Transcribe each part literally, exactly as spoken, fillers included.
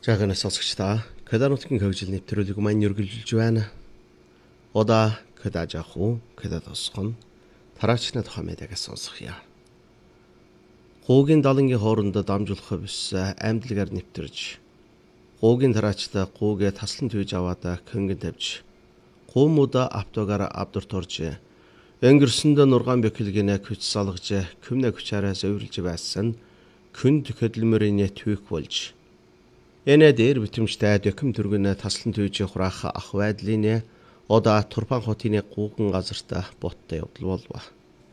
Жаахан сонсогчдаа Каданутгийн хөгжил нэвтрүүлэг маань үргэлжилж байна. Ода кадажаху кадатосхон тараачны тухай мэдээгээ сонсгоё. Гуугийн далангийн хоорондоо дамжуулах бис амьдлагаар нэвтэрж гуугийн тараачтай гуугээ таслан түйж аваад көнгөн тавьж гуумуда автогаараа авдарт орж өнгөрсөндөө нургаан бэхлэгнэ хүч салгаж күмнэ хүчаараа зөвөрлж байсан күнд хөдөлмөрийн түүх болж Энэ дээр битэмжтэй дөкөм төргөнө таслан түйж хураах ах байдлын одаа Турпан хотын гууган газартаа боттой явдал болов.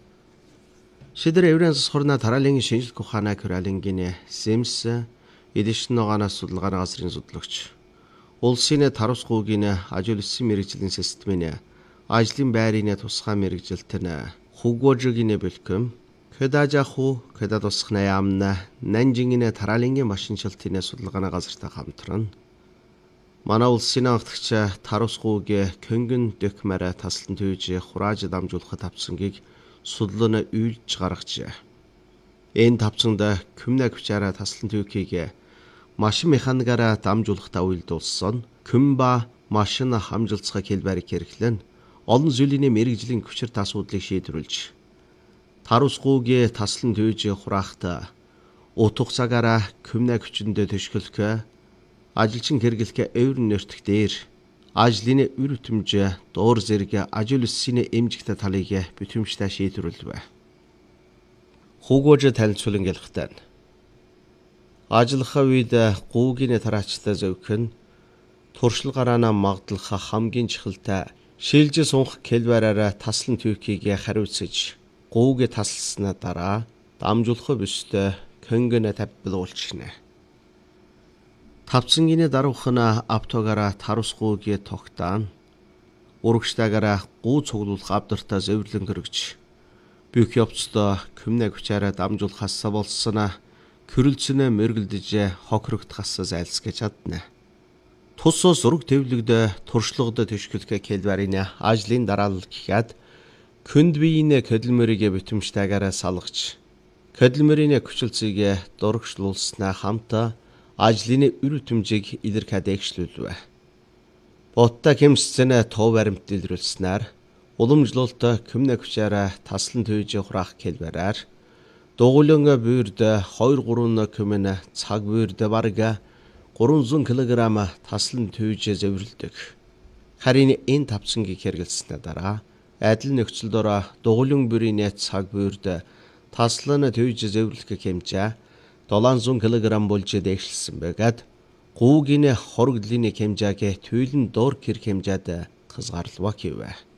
Шидэр еврэнс сорна тараалын шинжлэх ухааны Коралингийн Симс эдишн ногоонос судалгааны газрын судлаач. Улсын тарус гуугийн ажил үйлсэн мэргэжлийн системийн ажлын байрны тусгай мэргэжилтэн хугвожгийн бэлхэм Кэдажаху кэдадосхна яамна Нанжингийн тараалын машиншилтын судалгааны газартай хамтран манай улсын анхдагч тарус гуугийн көнгөн докмара таслан түйж хурааж дамжуулахад тавцангийг судлааны үйлж гаргажээ. Энэ тавцанд күмнэ хүчаараа таслан түйхийг машин механикаараа дамжуулахтаа уйлдуулсан күмба машин хамжилцгай хэлбэрийг хэрэглэн олон зүйлийн мэргэжлийн хүчирт асуудлыг шийдвэрлэж Тарус гуугийн таслан түйж хураахта утга цагаараа күмнэ хүчиндээ төшгөлөх ажилчин хэрэглэх еврын нэртэх дээр ажлын үр өтөмж дуур зэрэг ажил үйлсийн эмжигтэй талыг бүтэмжтэй шийдвэрлэв. Хугууж танилцуулан гэлхтэн ажиллахаа үед гуугийн тараачтай зөвхөн туршил гараана магдлах хамгийн чухалтай шилж сунх хэлбэрээр таслан түйхийг хариуцж гуугийн таслсны дараа дамжуулах бүстэй көнгөнө тавьбуулчихна. Тавцангийн даруухна автогаараа тарус гуугийн тогтаан урагштайгаараа гуу цуглуулах авдартаа зөвөрлөн хөргөж бүх явцдаа күмнэ хүчаараа дамжуулахаас болсон körülцөнө мөргөлдөж хохирогдохаас зайлсгаж чадна. Тусоо зураг төвлөгдө туршлагад төшгөлөх хэлбэрийн ажлын дараалал гэхэд Күнд биеийн хөдөлмөрийг бүтэмжтэйгээр салгаж, хөдөлмөрийн хүчилцгийг дурагшлуулснаа хамт ажлын үр өтөмжийг илэрхийлж дэвшлүүлв. Боттой хэмжсэн тов баримт илрүүлснээр уламжлалт күмнэ хүчээр таслан түйж хураах хэлбэрээр дугуйлан буйрд хоёр гурван күмэн цаг буйрд бараг гурван килограмм таслан түйж зөвөрлөдөг. Харин энэ тавцангийг хэрэглэснээр дараа адил нөхцөл дор дугуйлан бүрийн цаг буйрд таслан түйж зөвөрлөх хэмжээ долоонзуун килограмм болж дэвшилсэн байгаад гуугийн хоригдлын хэмжээг түйлэн дор гэр хэмжээд хязгаарлав гэв.